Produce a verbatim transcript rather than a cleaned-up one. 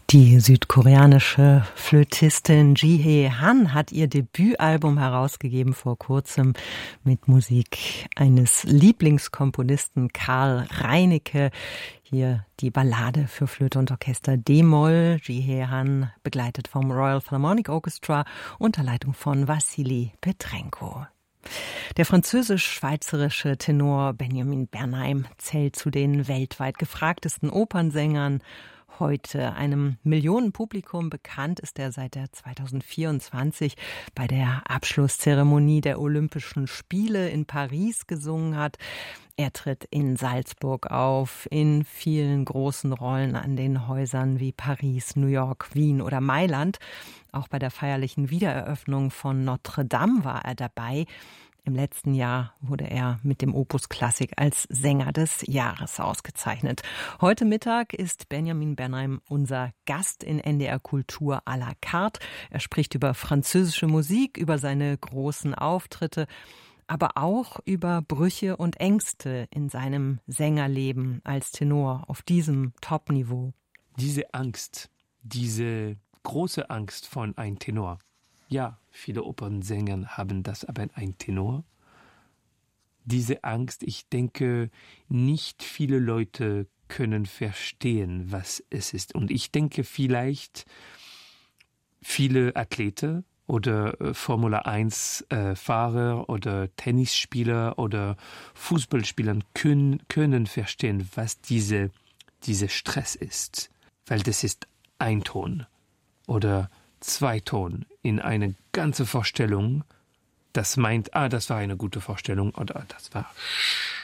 Die südkoreanische Flötistin Ji-hye Han hat ihr Debütalbum herausgegeben vor kurzem mit Musik eines Lieblingskomponisten Karl Reinicke. Hier die Ballade für Flöte und Orchester D-Moll. Ji-hye Han begleitet vom Royal Philharmonic Orchestra unter Leitung von Wassily Petrenko. Der französisch-schweizerische Tenor Benjamin Bernheim zählt zu den weltweit gefragtesten Opernsängern. Heute einem Millionenpublikum bekannt ist er seit er zweitausendvierundzwanzig bei der Abschlusszeremonie der Olympischen Spiele in Paris gesungen hat. Er tritt in Salzburg auf, in vielen großen Rollen an den Häusern wie Paris, New York, Wien oder Mailand. Auch bei der feierlichen Wiedereröffnung von Notre Dame war er dabei. Im letzten Jahr wurde er mit dem Opus Klassik als Sänger des Jahres ausgezeichnet. Heute Mittag ist Benjamin Bernheim unser Gast in N D R Kultur à la carte. Er spricht über französische Musik, über seine großen Auftritte, aber auch über Brüche und Ängste in seinem Sängerleben als Tenor auf diesem Top-Niveau. Diese Angst, diese große Angst von einem Tenor. Ja, viele Opernsänger haben das, aber ein Tenor. Diese Angst, ich denke, nicht viele Leute können verstehen, was es ist. Und ich denke vielleicht, viele Athleten oder äh, Formel eins Fahrer oder Tennisspieler oder Fußballspieler können, können verstehen, was diese, diese Stress ist. Weil das ist ein Ton oder zwei Ton in eine ganze Vorstellung, das meint, ah, das war eine gute Vorstellung oder das war